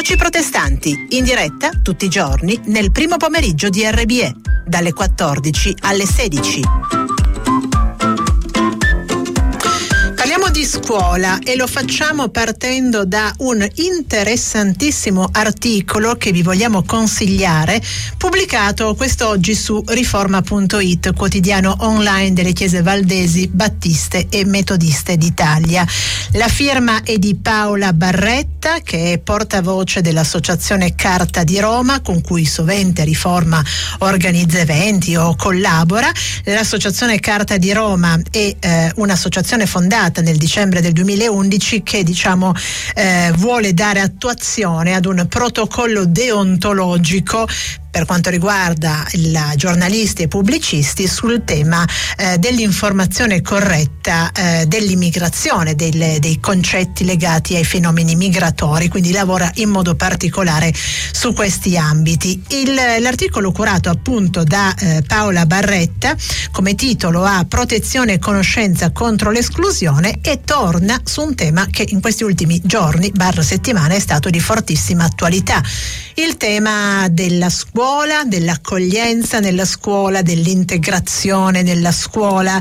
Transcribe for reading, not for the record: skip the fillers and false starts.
Voci protestanti, in diretta tutti i giorni nel primo pomeriggio di RBE, dalle 14 alle 16. Parliamo di scuola e lo facciamo partendo da un interessantissimo articolo che vi vogliamo consigliare, pubblicato quest'oggi su Riforma.it, quotidiano online delle chiese valdesi, battiste e metodiste d'Italia. La firma è di Paola Barretta, che è portavoce dell'associazione Carta di Roma, con cui sovente Riforma organizza eventi o collabora. L'associazione Carta di Roma è un'associazione fondata nel dicembre del 2011 che vuole dare attuazione ad un protocollo deontologico per quanto riguarda i giornalisti e pubblicisti sul tema dell'informazione corretta dell'immigrazione, dei concetti legati ai fenomeni migratori, quindi lavora in modo particolare su questi ambiti. L'articolo curato appunto da Paola Barretta come titolo ha Protezione e conoscenza contro l'esclusione e torna su un tema che in questi ultimi giorni / settimane è stato di fortissima attualità: il tema della scuola, dell'accoglienza nella scuola, dell'integrazione nella scuola,